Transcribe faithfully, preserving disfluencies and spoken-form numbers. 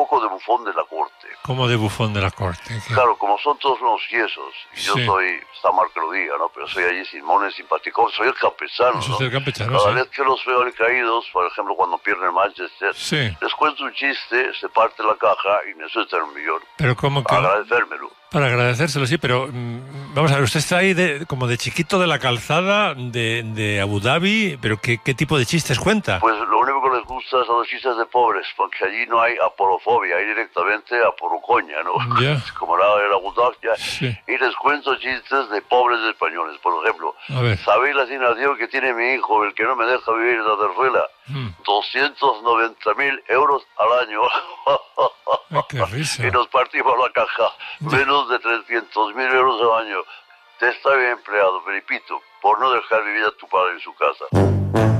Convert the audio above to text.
poco de bufón de la corte. Como de bufón de la corte. ¿Qué? Claro, como son todos unos yesos, y yo Sí. soy, está mal que lo diga, ¿no? Pero soy allí Simón, simpático, soy el campesano, Es ¿no? usted el campechano, Cada sí. vez que los veo caídos, por ejemplo, cuando pierden el Manchester, Sí. les cuento un chiste, se parte la caja y necesitan un millón. Pero como que... Agradecérmelo. Para agradecérselo, sí, pero mm, vamos a ver, usted está ahí de, como de chiquito de la calzada de, de Abu Dhabi, pero ¿qué, qué tipo de chistes cuenta? Pues lo único que les gusta son los chistes de pobres, porque allí no hay aporofobia, hay directamente aporocoña, ¿no? Ya. Como la era Abu Dhabi, ya. Sí. Y les cuento chistes de pobres españoles. Por ejemplo, A ver. ¿sabéis la asignación que tiene mi hijo, el que no me deja vivir en la terzuela? Mm. doscientos noventa mil euros al año. Ay, qué risa. Y nos partimos la caja. Menos de trescientos mil euros al año. Te está bien empleado, Felipito, por no dejar vivir a tu padre en su casa.